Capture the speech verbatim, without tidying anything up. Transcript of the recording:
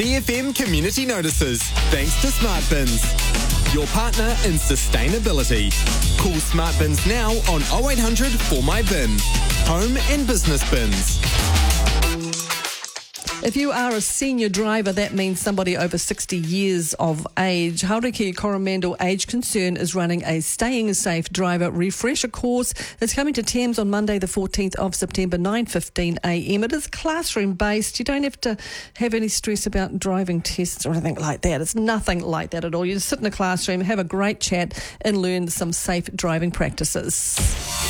C F M Community Notices, thanks to Smart Bins, your partner in sustainability. Call Smart Bins now on oh eight hundred four my bin. Home and business bins. If you are a senior driver, that means somebody over sixty years of age. Hauriki Coromandel Age Concern is running a Staying Safe Driver refresher course. It's coming to Thames on Monday the fourteenth of September, nine fifteen a m. It is classroom based. You don't have to have any stress about driving tests or anything like that. It's nothing like that at all. You just sit in a classroom, have a great chat and learn some safe driving practices.